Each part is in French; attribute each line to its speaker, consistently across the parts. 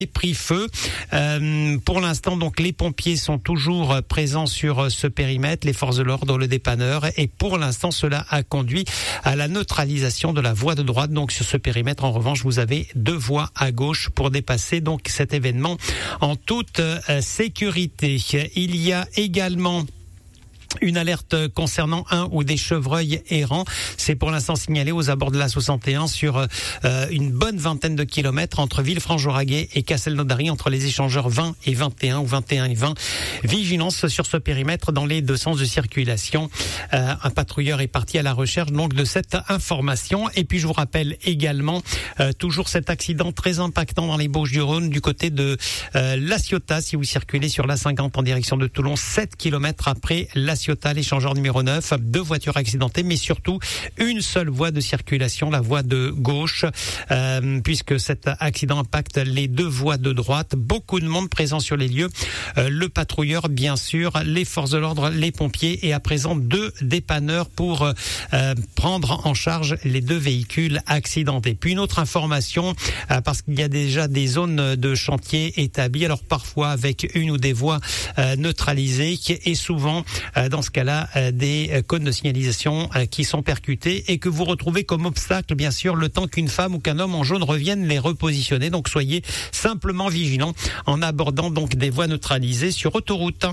Speaker 1: pris feu. Pour l'instant, donc, les pompiers sont toujours présents sur ce périmètre, les forces de l'ordre, le dépanneur, et pour l'instant, cela a conduit à la neutralisation de la voie de droite. Donc, sur ce périmètre, en revanche, vous avez 2 voies à gauche pour dépasser donc cet événement en toute sécurité. Il y a également une alerte concernant un ou des chevreuils errants. C'est pour l'instant signalé aux abords de la 61 sur une bonne vingtaine de kilomètres entre Villefranche-Lauragais et Castelnaudary, entre les échangeurs 20 et 21 ou 21 et 20. Vigilance sur ce périmètre dans les 2 sens de circulation. Un patrouilleur est parti à la recherche donc de cette information. Et puis je vous rappelle également toujours cet accident très impactant dans les Bouches-du-Rhône du côté de La Ciotat. Si vous circulez sur la 50 en direction de Toulon, 7 kilomètres après La Ciotat, l'échangeur numéro 9, 2 voitures accidentées, mais surtout une seule voie de circulation, la voie de gauche, puisque cet accident impacte les 2 voies de droite. Beaucoup de monde présent sur les lieux, le patrouilleur bien sûr, les forces de l'ordre, les pompiers et à présent 2 dépanneurs pour prendre en charge les 2 véhicules accidentés. Puis une autre information, parce qu'il y a déjà des zones de chantier établies, alors parfois avec une ou des voies neutralisées et souvent dans ce cas-là, des cônes de signalisation qui sont percutés et que vous retrouvez comme obstacle, bien sûr, le temps qu'une femme ou qu'un homme en jaune revienne les repositionner. Donc, soyez simplement vigilants en abordant donc des voies neutralisées sur autoroute.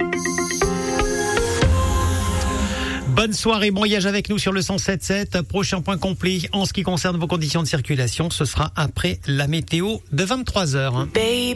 Speaker 1: Bonne soirée, bon voyage avec nous sur le 107.7. Prochain point complet en ce qui concerne vos conditions de circulation, ce sera après la météo de 23h.